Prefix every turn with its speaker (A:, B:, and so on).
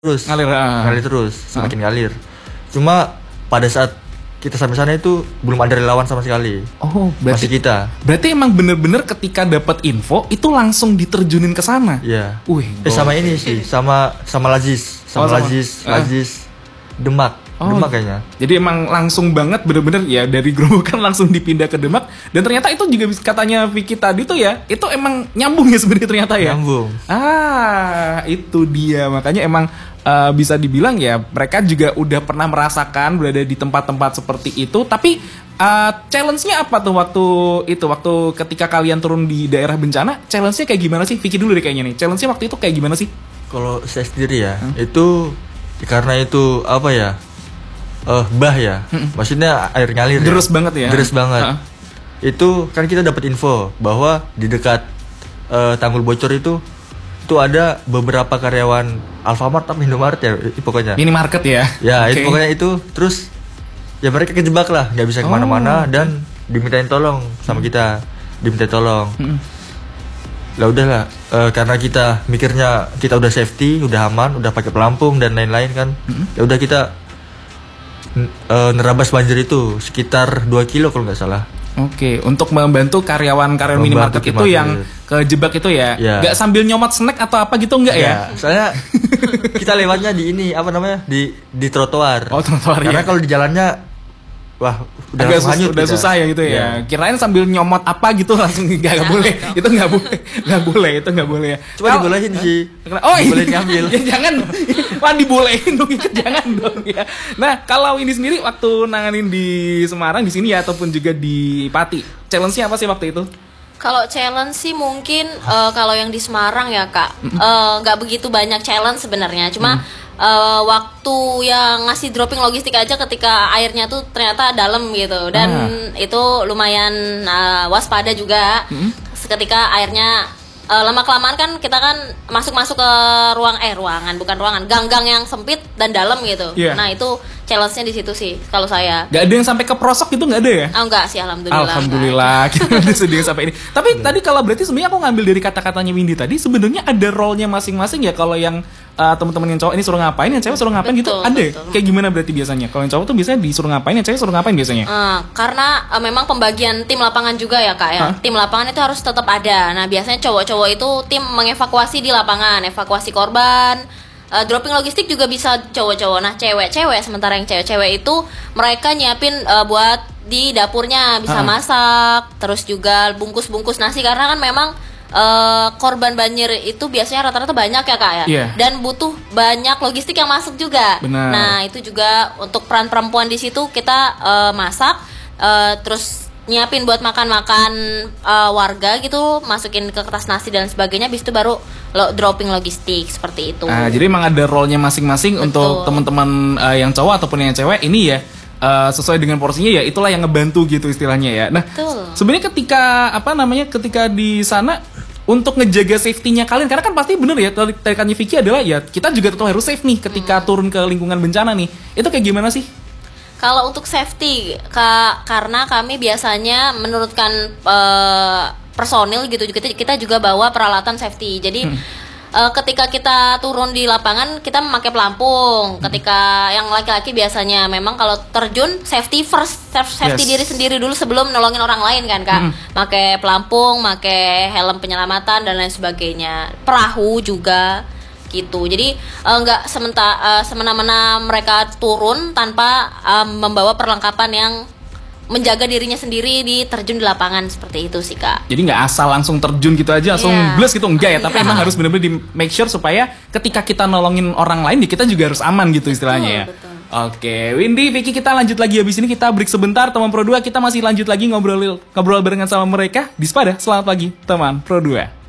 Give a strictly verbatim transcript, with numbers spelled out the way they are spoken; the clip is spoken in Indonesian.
A: terus
B: ngalir, uh.
A: ngalir terus semakin uh. ngalir. Cuma pada saat kita sampai sana itu belum ada relawan sama sekali.
B: Oh, berarti
A: masih kita.
B: Berarti emang bener-bener ketika dapat info itu langsung diterjunin ke sana.
A: Iya.
B: Wih.
A: Eh sama ini sih, sama sama Lazis, sama, oh, sama. Lazis, uh. Lazis Demak. Oh, Demak kayaknya.
B: Jadi emang langsung banget bener-bener ya dari Gerobokan langsung dipindah ke Demak dan ternyata itu juga katanya Vicky tadi tuh ya, itu emang nyambung ya sebenarnya ternyata ya.
A: Nyambung.
B: Ah, itu dia. Makanya emang Uh, bisa dibilang ya mereka juga udah pernah merasakan berada di tempat-tempat seperti itu. Tapi uh, challenge-nya apa tuh waktu itu, waktu ketika kalian turun di daerah bencana, challenge-nya kayak gimana sih? Pikir dulu deh kayaknya nih, challenge-nya waktu itu kayak gimana sih?
A: Kalau saya sendiri ya, hmm? itu karena itu apa ya, uh, bah ya, hmm. maksudnya air ngalir
B: deres
A: ya.
B: banget ya,
A: deres banget.
B: Uh.
A: Itu kan kita dapat info bahwa di dekat uh, Tanggul Bocor itu itu ada beberapa karyawan Alfamart atau Indomaret ya pokoknya.
B: Minimarket ya.
A: Ya okay. Itu pokoknya itu terus ya mereka kejebak lah, nggak bisa kemana-mana oh. dan dimintain tolong sama kita, diminta tolong. Hmm. Lah udahlah uh, karena kita mikirnya kita udah safety, udah aman, udah pakai pelampung dan lain-lain kan. Hmm. Ya udah kita uh, nerabas banjir itu sekitar dua kilo kalau nggak salah.
B: Oke, untuk membantu karyawan-karyawan minimarket itu yang kejebak itu ya, ya. Gak sambil nyomot snack atau apa gitu enggak ya?
A: ya? Soalnya kita lewatnya di ini apa namanya di di trotoar.
B: Oh trotoar.
A: Karena
B: ya.
A: kalau di jalannya, wah udah
B: agak sus-
A: hanyut,
B: udah kita. susah ya gitu ya. ya. Kirain sambil nyomot apa gitu langsung nggak ya, boleh, ya. Itu nggak boleh, nggak boleh, itu nggak boleh.
A: Cuma Kalo, dibolehin sih.
B: Oh
A: boleh diambil.
B: Ya, jangan, wah dibolehin dong, jangan dong ya. Nah kalau ini sendiri waktu nanganin di Semarang di sini ya ataupun juga di Pati, challenge-nya apa sih waktu itu?
C: Kalau challenge sih mungkin uh, kalau yang di Semarang ya kak, nggak uh, begitu banyak challenge sebenarnya. Cuma mm. Uh, waktu yang ngasih dropping logistik aja ketika airnya tuh ternyata dalam gitu dan ah. itu lumayan uh, waspada juga hmm? ketika airnya uh, lama kelamaan kan kita kan masuk masuk ke ruang eh ruangan bukan ruangan gang-gang yang sempit dan dalam gitu. Yeah. Nah itu challenge-nya di situ sih kalau saya.
B: Gak ada yang sampai ke prosok gitu, nggak ada ya?
C: Oh enggak sih, alhamdulillah.
B: Alhamdulillah kita udah sedih sampai ini. Tapi hmm. tadi kalau berarti sebenarnya aku ngambil dari kata-katanya Windy tadi sebenarnya ada role-nya masing-masing ya. Kalau yang uh, teman-teman yang cowok ini suruh ngapain, yang cewek suruh ngapain betul, gitu ada. Betul. Kayak gimana berarti biasanya? Kalau yang cowok tuh biasanya disuruh ngapain, yang cewek suruh ngapain biasanya? Uh,
C: karena uh, memang pembagian tim lapangan juga ya kak ya. Huh? Tim lapangan itu harus tetap ada. Nah biasanya cowok-cowok itu tim mengevakuasi di lapangan, evakuasi korban. Uh, dropping logistik juga bisa cowok-cowok. Nah cewek-cewek, sementara yang cewek-cewek itu mereka nyiapin uh, buat di dapurnya bisa uh. masak, terus juga bungkus-bungkus nasi karena kan memang uh, korban banjir itu biasanya rata-rata banyak ya kak ya, yeah. dan butuh banyak logistik yang masuk juga.
B: Benar.
C: Nah itu juga untuk peran perempuan di situ kita uh, masak, uh, terus nyiapin buat makan-makan uh, warga gitu, masukin ke kertas nasi dan sebagainya, habis itu baru lo dropping logistik seperti itu.
B: Nah, jadi emang ada role-nya masing-masing. Betul. Untuk teman-teman uh, yang cowok ataupun yang cewek ini ya uh, sesuai dengan porsinya ya, itulah yang ngebantu gitu istilahnya ya. Nah, sebenarnya ketika apa namanya ketika di sana untuk ngejaga safety-nya kalian, karena kan pasti bener ya tarikannya Vicky adalah ya kita juga tetap harus safe nih ketika hmm. turun ke lingkungan bencana nih. Itu kayak gimana sih?
C: Kalau untuk safety, ka, karena kami biasanya menurutkan uh, personil gitu, kita, kita juga bawa peralatan safety. Jadi hmm. uh, ketika kita turun di lapangan, kita memakai pelampung. Hmm. Ketika yang laki-laki biasanya memang kalau terjun safety first, safety yes. diri sendiri dulu sebelum nolongin orang lain kan kak. Hmm. Pakai pelampung, pakai helm penyelamatan dan lain sebagainya. Perahu juga. Gitu, jadi nggak uh, sementa uh, semena-mena mereka turun tanpa uh, membawa perlengkapan yang menjaga dirinya sendiri di terjun di lapangan seperti itu sih kak.
B: Jadi nggak asal langsung terjun gitu aja langsung yeah. bless gitu enggak ya, yeah. tapi emang harus benar-benar di make sure supaya ketika kita nolongin orang lain, kita juga harus aman gitu istilahnya ya.
C: Betul.
B: Oke, Windy, Vicky, kita lanjut lagi habis ini kita break sebentar, teman Pro dua, kita masih lanjut lagi ngobrol ngobrol barengan sama mereka di Spada. Selamat pagi teman Pro dua.